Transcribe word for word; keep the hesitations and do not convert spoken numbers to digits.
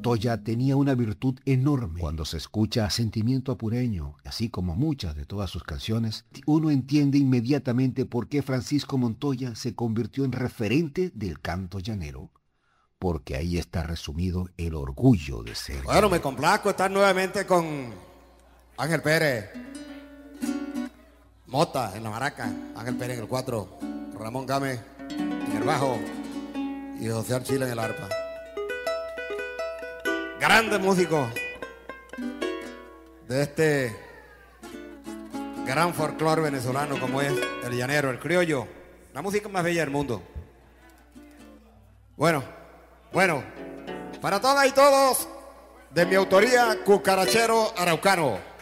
Montoya tenía una virtud enorme. Cuando se escucha Sentimiento Apureño, así como muchas de todas sus canciones, uno entiende inmediatamente por qué Francisco Montoya se convirtió en referente del canto llanero. Porque ahí está resumido el orgullo de ser. Bueno, llanero. Me complazco estar nuevamente con Ángel Pérez Mota en la maraca, Ángel Pérez en el cuatro, Ramón Gámez en el bajo y José Archila en el arpa. Grandes músicos de este gran folclore venezolano como es el llanero, el criollo, la música más bella del mundo. Bueno, bueno, para todas y todos, de mi autoría, Cucarachero Araucano.